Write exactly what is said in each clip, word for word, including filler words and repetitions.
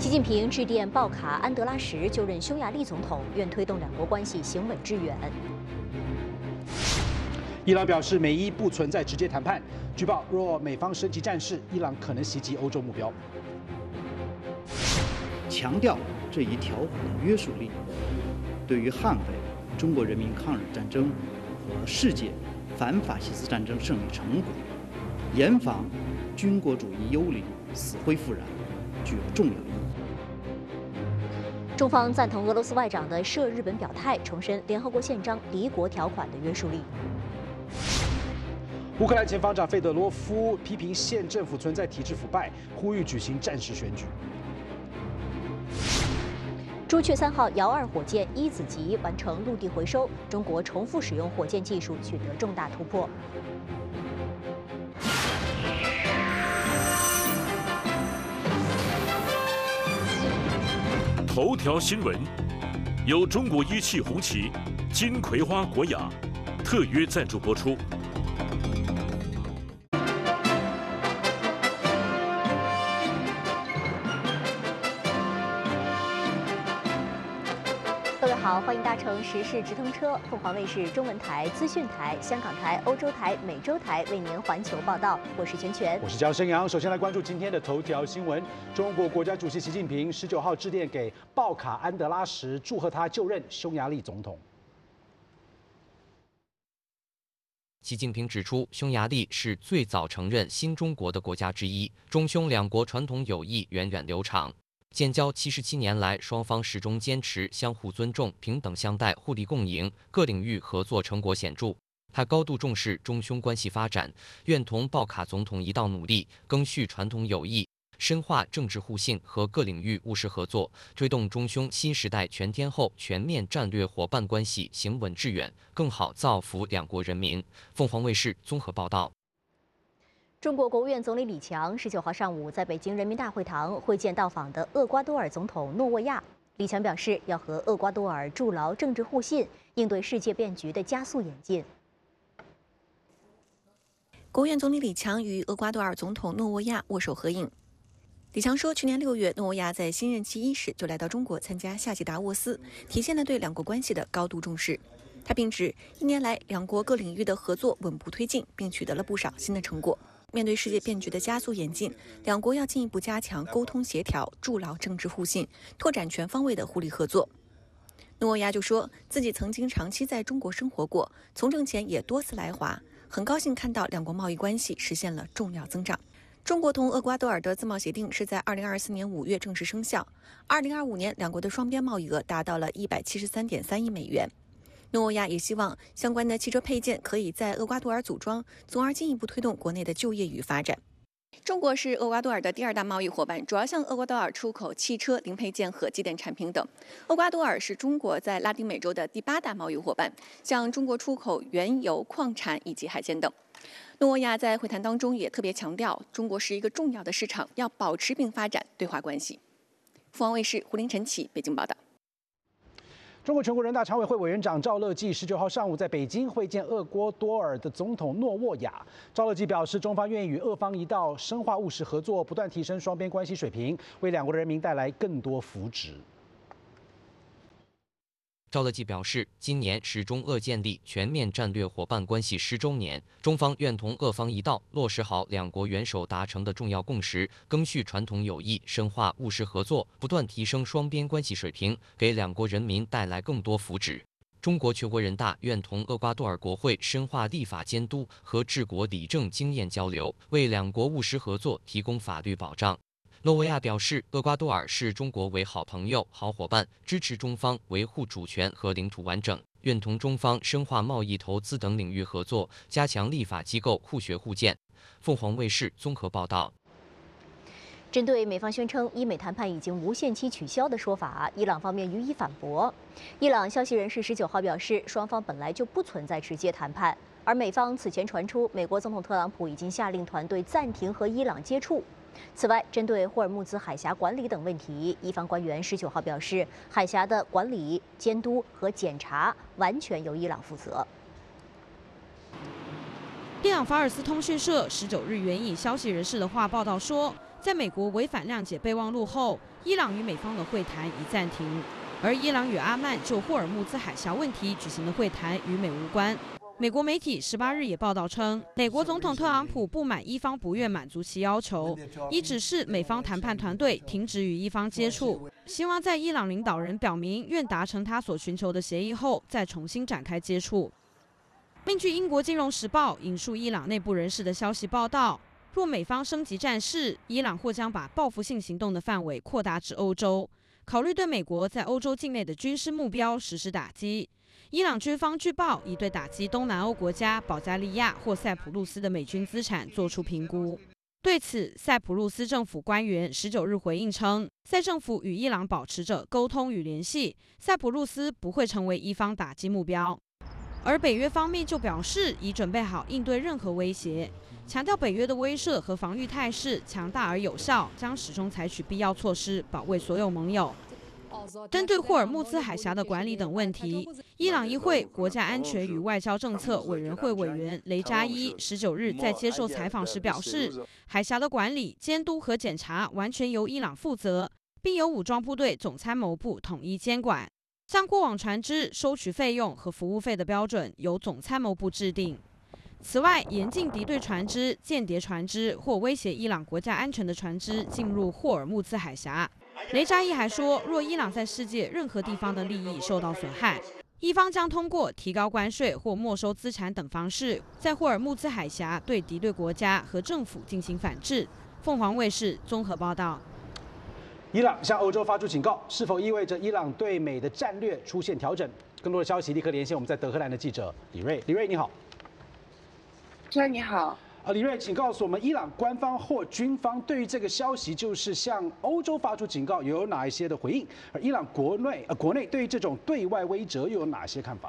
习近平致电报卡安德拉什就任匈牙利总统，愿推动两国关系行稳致远。 伊朗表示，美伊不存在直接谈判。据报，若美方升级战事，伊朗可能袭击欧洲目标。 强调这一条款的约束力，对于捍卫中国人民抗日战争和世界反法西斯战争胜利成果，严防军国主义幽灵死灰复燃，具有重要意义。 中方赞同俄罗斯外长的涉日本表态，重申联合国宪章离国条款的约束力。 乌克兰前防长费德罗夫批评县政府存在体制腐败，呼吁举行战时选举。 朱雀三号遥二火箭一子级完成陆地回收，中国重复使用火箭技术取得重大突破。 头条新闻由中国一汽红旗、金葵花国雅特约赞助播出。 各位好，欢迎搭乘时事直通车，凤凰卫视中文台、资讯台、香港台、欧洲台、美洲台为您环球报道。我是全全， 我是江生阳。首先来关注今天的头条新闻：中国国家主席习近平十九号致电给报卡安德拉什，祝贺他就任匈牙利总统。 习近平指出，匈牙利是最早承认新中国的国家之一，中匈两国传统友谊源远流长。 建交七十七年来，双方始终坚持相互尊重、平等相待、互利共赢，各领域合作成果显著。他高度重视中匈关系发展，愿同报卡总统一道努力，赓续传统友谊，深化政治互信和各领域务实合作，推动中匈新时代全天候、全面战略伙伴关系行稳致远，更好造福两国人民。凤凰卫视综合报道。 中国国务院总理李强十九号上午在北京人民大会堂会见到访的厄瓜多尔总统诺沃亚。李强表示，要和厄瓜多尔筑牢政治互信，应对世界变局的加速演进。 国务院总理李强与厄瓜多尔总统诺沃亚握手合影。李强说，去年六月，诺沃亚在新任期伊始就来到中国参加夏季达沃斯，体现了对两国关系的高度重视。他并指，一年来两国各领域的合作稳步推进，并取得了不少新的成果。 面对世界变局的加速演进，两国要进一步加强沟通协调，筑牢政治互信，拓展全方位的互利合作。诺沃亚就说自己曾经长期在中国生活过，从政前也多次来华，很高兴看到两国贸易关系实现了重要增长。中国同厄瓜多尔的自贸协定是在二零二四年五月正式生效，二零二五年两国的双边贸易额达到了一百七十三点三亿美元。 诺沃亚也希望相关的汽车配件可以在厄瓜多尔组装，从而进一步推动国内的就业与发展。中国是厄瓜多尔的第二大贸易伙伴，主要向厄瓜多尔出口汽车零配件和机电产品等。厄瓜多尔是中国在拉丁美洲的第八大贸易伙伴，向中国出口原油、矿产以及海鲜等。诺沃亚在会谈当中也特别强调，中国是一个重要的市场，要保持并发展对华关系。凤凰卫视胡林晨启北京报道。 中国全国人大常委会委员长赵乐际十九号上午在北京会见厄瓜多尔的总统诺沃亚。赵乐际表示，中方愿意与俄方一道深化务实合作，不断提升双边关系水平，为两国人民带来更多福祉。 赵乐际表示，今年是中俄建立全面战略伙伴关系十周年，中方愿同俄方一道落实好两国元首达成的重要共识，赓续传统友谊，深化务实合作，不断提升双边关系水平，给两国人民带来更多福祉。中国全国人大愿同厄瓜多尔国会深化立法监督和治国理政经验交流，为两国务实合作提供法律保障。 诺沃亚表示，厄瓜多尔视中国为好朋友、好伙伴，支持中方维护主权和领土完整，愿同中方深化贸易、投资等领域合作，加强立法机构互学互鉴。凤凰卫视综合报道。 针对美方宣称伊美谈判已经无限期取消的说法，伊朗方面予以反驳。伊朗消息人士十九号表示，双方本来就不存在直接谈判，而美方此前传出，美国总统特朗普已经下令团队暂停和伊朗接触。 此外，针对霍尔木兹海峡管理等问题，伊方官员十九号表示，海峡的管理、监督和检查完全由伊朗负责。 伊朗法尔斯通讯社十九日援引消息人士的话报道说， 在美国违反谅解备忘录后，伊朗与美方的会谈已暂停。而伊朗与阿曼就霍尔木兹海峡问题举行的会谈与美无关。美国媒体十八日也报道称，美国总统特朗普不满伊方不愿满足其要求，已指示美方谈判团队停止与伊方接触，希望在伊朗领导人表明愿达成他所寻求的协议后，再重新展开接触。另据英国《金融时报》引述伊朗内部人士的消息报道，若美方升级战事，伊朗或将把报复性行动的范围扩大至欧洲，考虑对美国在欧洲境内的军事目标实施打击。伊朗军方据报已对打击东南欧国家保加利亚或塞浦路斯的美军资产作出评估。对此，塞浦路斯政府官员十九日回应称，塞政府与伊朗保持着沟通与联系，塞浦路斯不会成为伊方打击目标。而北约方面就表示已准备好应对任何威胁，强调北约的威慑和防御态势强大而有效，将始终采取必要措施保卫所有盟友。针对霍尔木兹海峡的管理等问题，伊朗议会国家安全与外交政策委员会委员雷扎伊十九日在接受采访时表示，海峡的管理、监督和检查完全由伊朗负责，并由武装部队总参谋部统一监管。像过往船只收取费用和服务费的标准由总参谋部制定。此外，严禁敌对船只、间谍船只或威胁伊朗国家安全的船只进入霍尔木兹海峡。雷扎伊还说，若伊朗在世界任何地方的利益受到损害，伊方将通过提高关税或没收资产等方式，在霍尔木兹海峡对敌对国家和政府进行反制。凤凰卫视综合报道。 伊朗向欧洲发出警告，是否意味着伊朗对美的战略出现调整？更多的消息立刻连线我们在德黑兰的记者李瑞。李瑞，你好。 主持人你好。 呃，李瑞，请告诉我们，伊朗官方或军方对于这个消息，就是向欧洲发出警告，有哪一些的回应？而伊朗国内呃国内对于这种对外威慑又有哪些看法？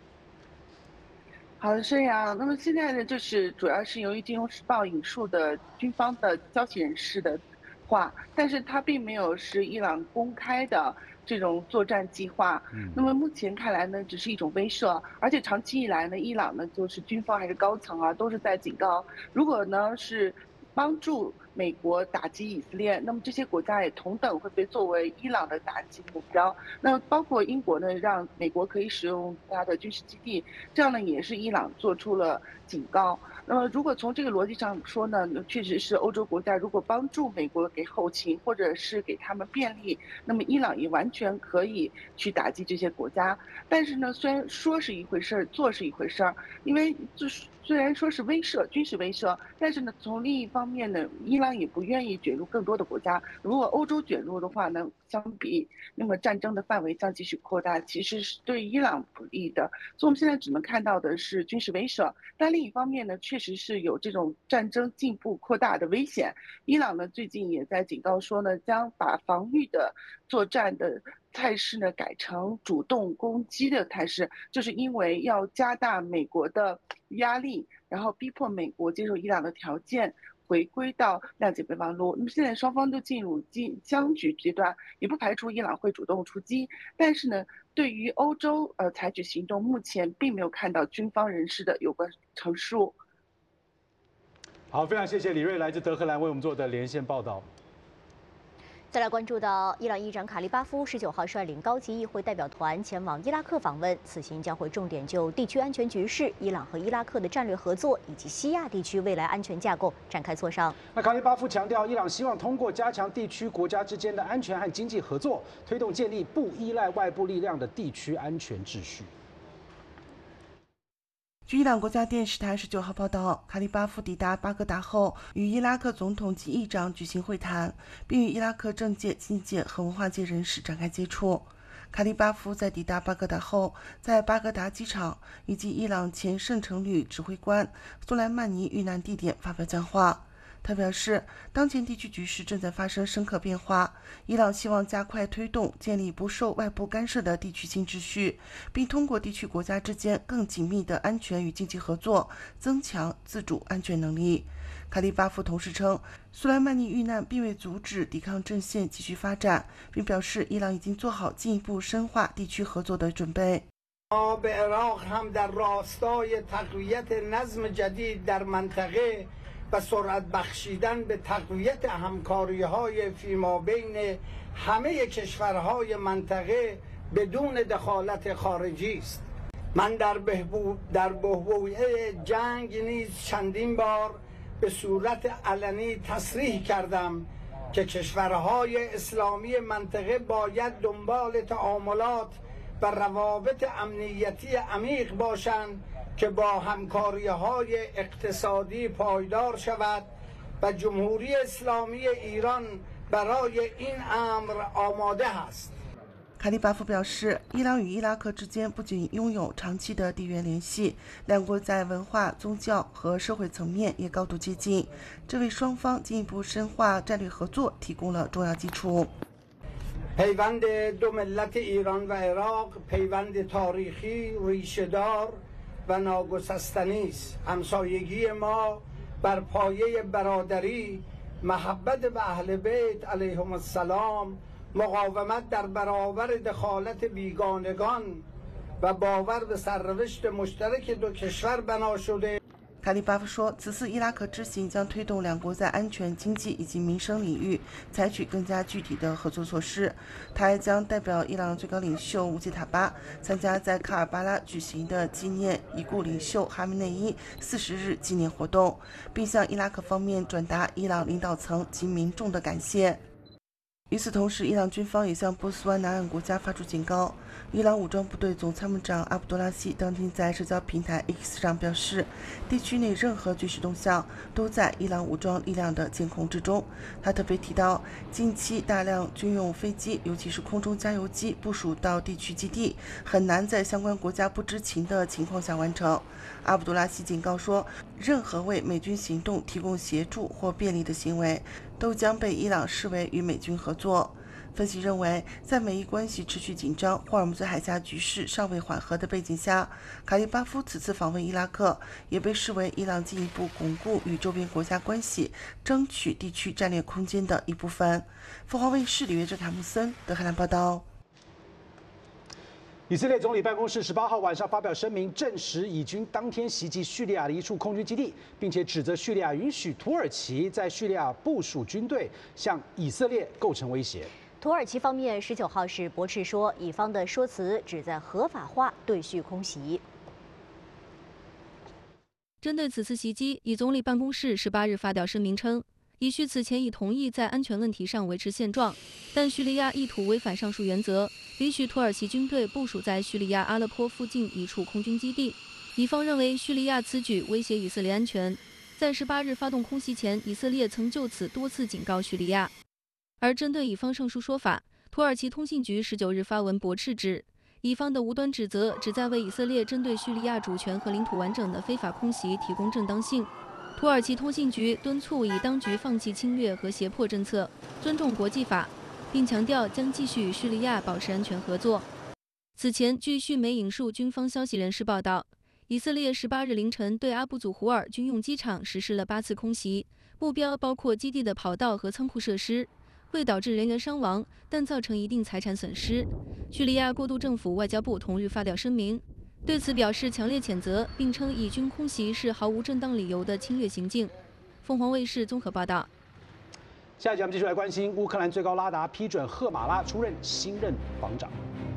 好的，是呀。那么现在呢，就是主要是由于《金融时报》引述的军方的消息人士的话，但是它并没有是伊朗公开的这种作战计划。那么目前看来呢，只是一种威慑，而且长期以来呢，伊朗呢就是军方还是高层啊，都是在警告，如果呢是帮助美国打击以色列，那么这些国家也同等会被作为伊朗的打击目标。那包括英国呢，让美国可以使用它的军事基地，这样呢也是伊朗做出了警告。那么如果从这个逻辑上说呢，确实是欧洲国家如果帮助美国给后勤，或者是给他们便利，那么伊朗也完全可以去打击这些国家。但是呢，虽然说是一回事儿，做是一回事儿，因为就是虽然说是威慑，军事威慑，但是呢，从另一方面呢，伊朗也不愿意卷入更多的国家。如果欧洲卷入的话呢，相比那么战争的范围将继续扩大，其实是对伊朗不利的。所以我们现在只能看到的是军事威慑，但另一方面呢，确实是有这种战争进一步扩大的危险。伊朗呢最近也在警告说呢，将把防御的作战的态势呢改成主动攻击的态势，就是因为要加大美国的压力，然后逼迫美国接受伊朗的条件，回归到谅解备忘录。那么现在双方都进入进僵局阶段，也不排除伊朗会主动出击。但是呢，对于欧洲呃采取行动，目前并没有看到军方人士的有关陈述。 好，非常谢谢李瑞来自德黑兰为我们做的连线报道。 再来关注到，伊朗议长卡利巴夫十九号率领高级议会代表团前往伊拉克访问，此行将会重点就地区安全局势、伊朗和伊拉克的战略合作以及西亚地区未来安全架构展开磋商。 那卡利巴夫强调，伊朗希望通过加强地区国家之间的安全和经济合作，推动建立不依赖外部力量的地区安全秩序。 据伊朗国家电视台十九号报道，卡利巴夫抵达巴格达后，与伊拉克总统及议长举行会谈，并与伊拉克政界、经济界和文化界人士展开接触。卡利巴夫在抵达巴格达后，在巴格达机场以及伊朗前圣城旅指挥官苏莱曼尼遇难地点发表讲话。他表示，当前地区局势正在发生深刻变化，伊朗希望加快推动建立不受外部干涉的地区新秩序，并通过地区国家之间更紧密的安全与经济合作，增强自主安全能力。卡利巴夫同时称，苏莱曼尼遇难并未阻止抵抗阵线继续发展，并表示伊朗已经做好进一步深化地区合作的准备。 و سرعت بخشیدن به تقویت همکاری‌های فیمابین همه کشورهای منطقه بدون دخالت خارجی است. من در بهبود در بحبوحه جنگ نیز چندین بار به صورت علنی تصریح کردم که کشورهای اسلامی منطقه باید دنبال تعاملات و روابط امنیتی عمیق باشند که با همکاری‌های اقتصادی پایدار شود و جمهوری اسلامی ایران برای این امر آماده است。 卡利巴夫表示，伊朗与伊拉克之间不仅拥有长期的地缘联系，两国在文化、宗教和社会层面也高度接近，这为双方进一步深化战略合作提供了重要基础。 پیوند دو ملت ایران و عراق پیوند تاریخی ریشه‌دار و ناگسستنی است. همسایگی ما بر پایه برادری، محبت به اهل بیت علیهم السلام، مقاومت در برابر دخالت بیگانگان و باور به سرنوشت مشترک دو کشور بنا شده。 卡利巴夫说，此次伊拉克之行将推动两国在安全、经济以及民生领域采取更加具体的合作措施。他还将代表伊朗最高领袖穆吉塔巴参加在卡尔巴拉举行的纪念已故领袖哈梅内伊四十日纪念活动，并向伊拉克方面转达伊朗领导层及民众的感谢。与此同时，伊朗军方也向波斯湾南岸国家发出警告。伊朗武装部队总参谋长阿卜杜拉希当天在社交平台 X 上表示，地区内任何军事动向都在伊朗武装力量的监控之中。他特别提到，近期大量军用飞机，尤其是空中加油机部署到地区基地，很难在相关国家不知情的情况下完成。阿卜杜拉希警告说，任何为美军行动提供协助或便利的行为都将被伊朗视为与美军合作。分析认为，在美伊关系持续紧张、霍尔木兹海峡局势尚未缓和的背景下，卡利巴夫此次访问伊拉克也被视为伊朗进一步巩固与周边国家关系、争取地区战略空间的一部分。凤凰卫视里约哲卡穆森德黑兰报道。 以色列总理办公室十八号晚上发表声明，证实以军当天袭击叙利亚的一处空军基地，并且指责叙利亚允许土耳其在叙利亚部署军队，向以色列构成威胁。 土耳其方面十九号是驳斥说，以方的说辞旨在合法化对叙空袭。 针对此次袭击，以总理办公室十八日发表声明称，以叙此前已同意在安全问题上维持现状，但叙利亚意图违反上述原则，允许土耳其军队部署在叙利亚阿勒颇附近一处空军基地。以方认为叙利亚此举威胁以色列安全，在十八日发动空袭前，以色列曾就此多次警告叙利亚。而针对以方上述说法，土耳其通信局十九日发文驳斥指，以方的无端指责旨在为以色列针对叙利亚主权和领土完整的非法空袭提供正当性。土耳其通信局敦促以当局放弃侵略和胁迫政策，尊重国际法，并强调将继续与叙利亚保持安全合作。此前，据叙媒引述军方消息人士报道，以色列十八日凌晨对阿布祖胡尔军用机场实施了八次空袭，目标包括基地的跑道和仓库设施。未导致人员伤亡，但造成一定财产损失。叙利亚过渡政府外交部同日发表声明，对此表示强烈谴责，并称以军空袭是毫无正当理由的侵略行径。凤凰卫视综合报道。 下一节我们继续来关心乌克兰最高拉达批准赫马拉出任新任防长。